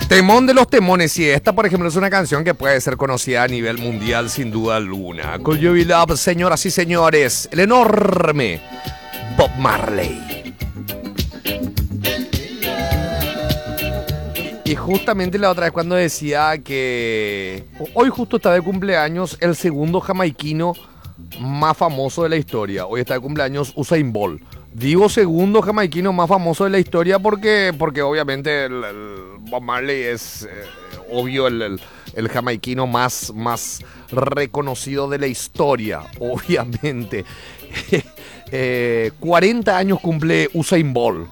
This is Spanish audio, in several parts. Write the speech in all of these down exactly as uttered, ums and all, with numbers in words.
Temón de los temones, sí, esta por ejemplo es una canción que puede ser conocida a nivel mundial sin duda alguna. Could You Be Love, señoras y señores, el enorme Bob Marley. Y justamente la otra vez cuando decía que hoy justo está de cumpleaños el segundo jamaiquino más famoso de la historia. Hoy está de cumpleaños Usain Bolt. Digo segundo jamaiquino más famoso de la historia porque, porque obviamente el, el Bob Marley es eh, obvio el, el, el jamaiquino más, más reconocido de la historia, obviamente. eh, cuarenta años cumple Usain Bolt.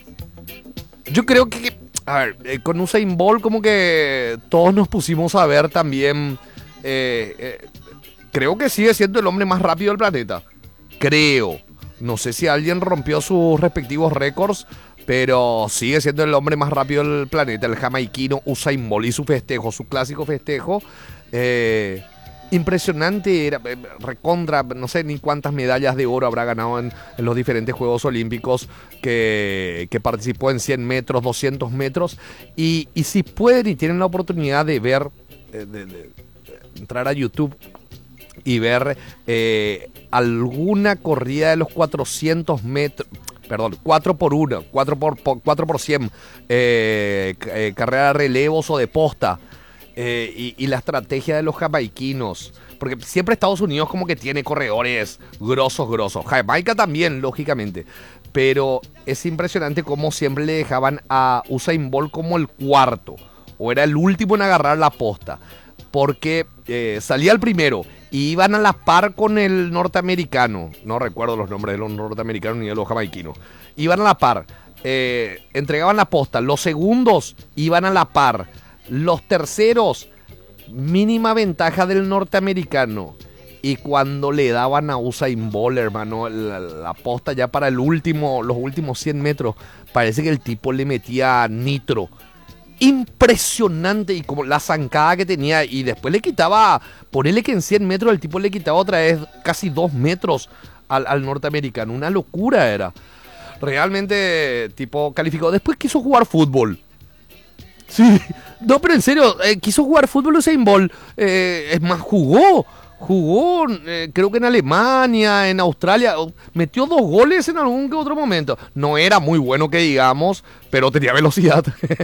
Yo creo que, a ver, eh, con Usain Bolt como que todos nos pusimos a ver también, eh, eh, creo que sigue siendo el hombre más rápido del planeta. Creo. No sé si alguien rompió sus respectivos récords, pero sigue siendo el hombre más rápido del planeta, el jamaiquino Usain Bolt. Y su festejo, su clásico festejo, eh, impresionante, era, eh, recontra, no sé ni cuántas medallas de oro habrá ganado en, en los diferentes Juegos Olímpicos que, que participó en cien metros, doscientos metros. Y, y si pueden y tienen la oportunidad de ver, eh, de, de, de entrar a YouTube y ver eh, alguna corrida de los cuatrocientos metros, perdón, cuatro por uno, cuatro por cien, eh, eh, carrera de relevos o de posta, eh, y, y la estrategia de los jamaiquinos, porque siempre Estados Unidos como que tiene corredores grosos, grosos, Jamaica también, lógicamente, pero es impresionante cómo siempre le dejaban a Usain Bolt como el cuarto, o era el último en agarrar la posta, porque eh, salía el primero y iban a la par con el norteamericano. No recuerdo los nombres de los norteamericanos ni de los jamaiquinos. Iban a la par, eh, entregaban la posta. Los segundos iban a la par. Los terceros, mínima ventaja del norteamericano. Y cuando le daban a Usain Bolt, hermano, la, la posta ya para el último, los últimos cien metros, parece que el tipo le metía nitro. Impresionante, y como la zancada que tenía, y después le quitaba, ponele que en cien metros el tipo le quitaba otra vez casi dos metros al, al norteamericano, una locura era, realmente tipo calificó. Después quiso jugar fútbol, sí, no pero en serio, eh, quiso jugar fútbol Usain Bolt, eh, es más, jugó, Jugó, eh, creo que en Alemania, en Australia, metió dos goles en algún que otro momento. No era muy bueno que digamos, pero tenía velocidad.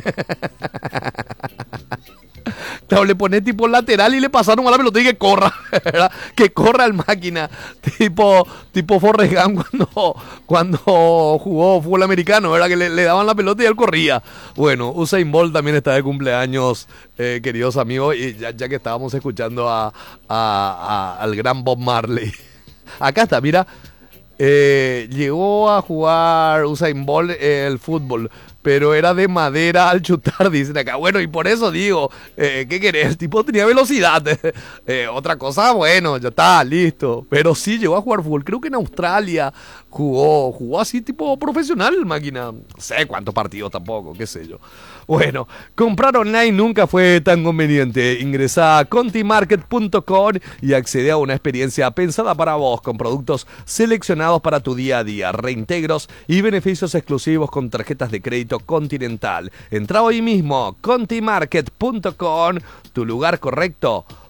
Claro, le pone tipo lateral y le pasaron a la pelota y que corra, ¿verdad? Que corra al máquina, tipo, tipo Forrest Gump cuando, cuando jugó fútbol americano, ¿verdad? Que le, le daban la pelota y él corría. Bueno, Usain Bolt también está de cumpleaños, eh, queridos amigos, y ya, ya que estábamos escuchando a, a, a, al gran Bob Marley. Acá está, mira, eh, llegó a jugar Usain Bolt eh, el fútbol, pero era de madera al chutar, dicen acá. Bueno, y por eso digo, eh, ¿qué querés? El tipo tenía velocidad. eh, otra cosa, bueno, ya está, listo. Pero sí, llegó a jugar fútbol. Creo que en Australia jugó, jugó así tipo profesional, máquina. No sé cuántos partidos tampoco, qué sé yo. Bueno, comprar online nunca fue tan conveniente. Ingresá a contimarket punto com y accede a una experiencia pensada para vos, con productos seleccionados para tu día a día, reintegros y beneficios exclusivos con tarjetas de crédito Continental. Entra hoy mismo, contimarket punto com, tu lugar correcto